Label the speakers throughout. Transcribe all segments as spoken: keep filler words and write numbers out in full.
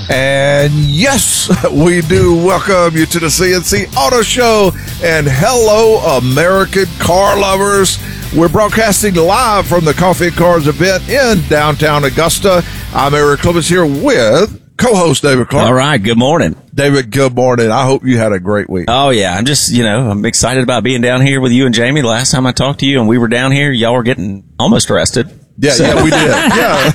Speaker 1: And yes, we do welcome you to the C N C Auto Show. And hello, American car lovers. We're broadcasting live from the Coffee and Cars event in downtown Augusta. I'm Eric Clemens here with co-host David Clark.
Speaker 2: All right, good morning.
Speaker 1: David, good morning. I hope you had a great week.
Speaker 2: Oh, yeah. I'm just, you know, I'm excited about being down here with you and Jamie. The last time I talked to you and we were down here, y'all were getting almost arrested.
Speaker 1: Yeah, so. yeah, we did. Yeah.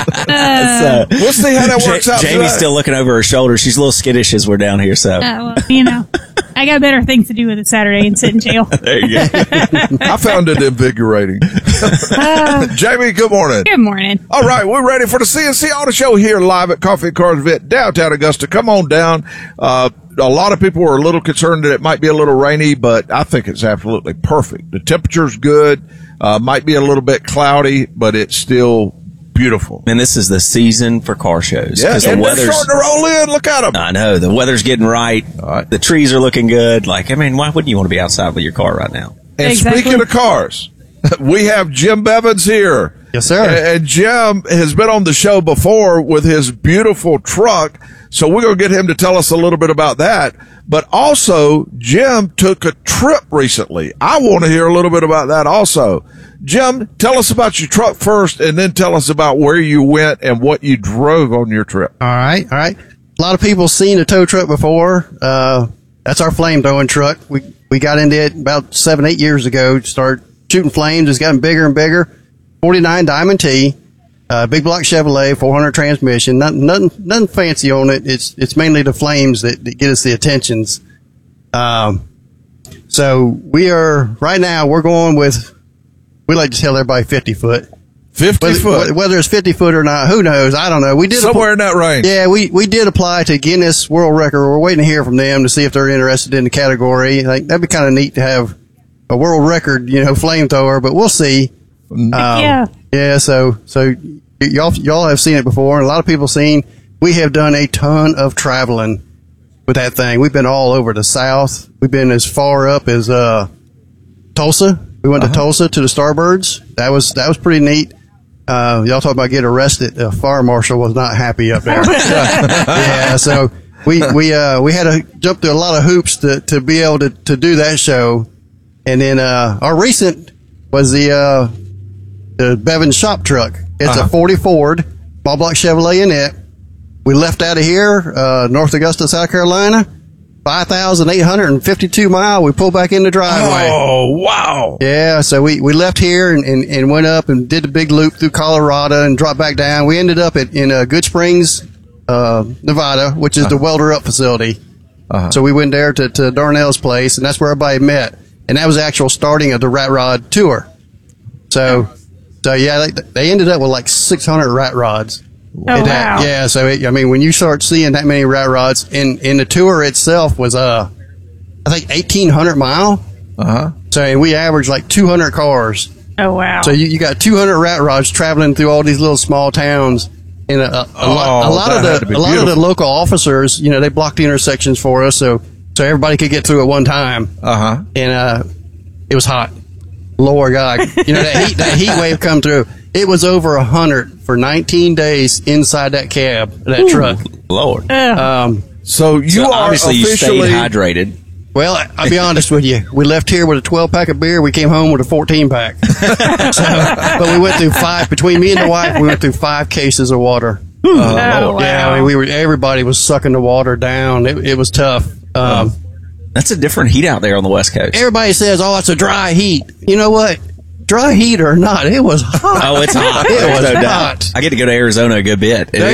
Speaker 2: so,
Speaker 1: we'll see how that works
Speaker 2: J-
Speaker 1: out.
Speaker 2: Jamie's
Speaker 1: today.
Speaker 2: still looking over her shoulder. She's a little skittish as we're down here. So,
Speaker 3: uh, well, you know, I got better things to do with a Saturday and sit in jail.
Speaker 2: There you go.
Speaker 1: I found it invigorating. uh, Jamie, good morning.
Speaker 3: Good morning.
Speaker 1: All right, we're ready for the C N C Auto Show here live at Coffee and Cars event, downtown Augusta. Come on down. Uh, a lot of people were a little concerned that it might be a little rainy, but I think it's absolutely perfect. The temperature's good. Uh, might be a little bit cloudy, but it's still beautiful.
Speaker 2: And this is the season for car shows.
Speaker 1: Yeah,
Speaker 2: the
Speaker 1: and they're
Speaker 2: weather's
Speaker 1: starting to roll in. Look at them.
Speaker 2: I know. The weather's getting right.
Speaker 1: right.
Speaker 2: The trees are looking good. Like, I mean, why wouldn't you want to be outside with your car right now?
Speaker 1: And
Speaker 3: exactly.
Speaker 1: Speaking of cars, we have Jim Bevins here.
Speaker 4: Yes, sir.
Speaker 1: And Jim has been on the show before with his beautiful truck, so we're going to get him to tell us a little bit about that. But also, Jim took a trip recently. I want to hear a little bit about that also. Jim, tell us about your truck first, and then tell us about where you went and what you drove on your trip.
Speaker 4: All right, all right. A lot of people seen a tow truck before. Uh, that's our flame throwing truck. We we got into it about seven, eight years ago. Start shooting flames. It's gotten bigger and bigger. forty-nine Diamond T, uh, big block Chevrolet, four hundred transmission. Nothing, nothing, nothing fancy on it. It's it's mainly the flames that, that get us the attentions. Um, so we are right now. We're going with. We like to tell everybody fifty foot.
Speaker 1: fifty
Speaker 4: whether,
Speaker 1: foot.
Speaker 4: Whether it's fifty foot or not, who knows? I don't know. We did
Speaker 1: Somewhere in that range.
Speaker 4: Yeah, we, we did apply to Guinness World Record. We're waiting to hear from them to see if they're interested in the category. Like, that'd be kind of neat to have a world record, you know, flamethrower, but we'll see. Um,
Speaker 3: yeah.
Speaker 4: Yeah, so, so y'all, y'all have seen it before, and a lot of people seen. We have done a ton of traveling with that thing. We've been all over the South. We've been as far up as, uh, Tulsa. We went
Speaker 1: uh-huh.
Speaker 4: to Tulsa to the Starbirds. That was, that was pretty neat. Uh, y'all talk about get arrested. The fire marshal was not happy up there. Yeah, so we, we, uh, we had to jump through a lot of hoops to, to be able to, to do that show. And then, uh, our recent was the, uh, the Bevins shop truck. It's
Speaker 1: uh-huh.
Speaker 4: a forty Ford, small block Chevrolet in it. We left out of here, uh, North Augusta, South Carolina, five thousand eight hundred fifty-two mile. We pulled back in the driveway.
Speaker 1: Oh, wow.
Speaker 4: Yeah, so we, we left here and, and, and went up and did the big loop through Colorado and dropped back down. We ended up at, in uh, Good Springs, uh, Nevada, which is uh-huh. the Welder Up facility. Uh-huh. So we went there to, to Darnell's place, and that's where everybody met. And that was the actual starting of the Rat Rod tour. So, so yeah, they, they ended up with like six hundred rat rods.
Speaker 3: Oh, wow.
Speaker 4: Yeah, so it, I mean, when you start seeing that many rat rods, and, and the tour itself was, uh, I think eighteen hundred mile.
Speaker 1: Uh-huh.
Speaker 4: So, and we averaged like two hundred cars.
Speaker 3: Oh, wow.
Speaker 4: So you, you got two hundred rat rods traveling through all these little small towns. And a, a, a,
Speaker 1: oh,
Speaker 4: lot, a lot of
Speaker 1: that had to be
Speaker 4: the, a lot
Speaker 1: beautiful.
Speaker 4: of the local officers, you know, they blocked the intersections for us. So, so everybody could get through at one time.
Speaker 1: Uh-huh.
Speaker 4: And, uh, it was hot. Lord God, you know, that heat, that heat wave come through. It was over a hundred for nineteen days inside that cab, that Ooh, truck.
Speaker 2: Lord.
Speaker 4: Um,
Speaker 1: so you
Speaker 2: so
Speaker 1: are
Speaker 2: obviously
Speaker 1: officially...
Speaker 2: you stayed hydrated.
Speaker 4: Well, I'll be honest with you. We left here with a twelve pack of beer. We came home with a fourteen pack. So, but we went through five, between me and the wife, we went through five cases of water.
Speaker 3: Uh, oh, wow.
Speaker 4: Yeah, I mean, we were, everybody was sucking the water down. It, it was tough. Um,
Speaker 2: That's a different heat out there on the West Coast.
Speaker 4: Everybody says, oh, it's a dry heat. You know what? Dry heat or not, it was hot.
Speaker 2: Oh, it's hot.
Speaker 4: It was
Speaker 2: no
Speaker 4: hot.
Speaker 2: doubt. I get to go to Arizona a good bit. It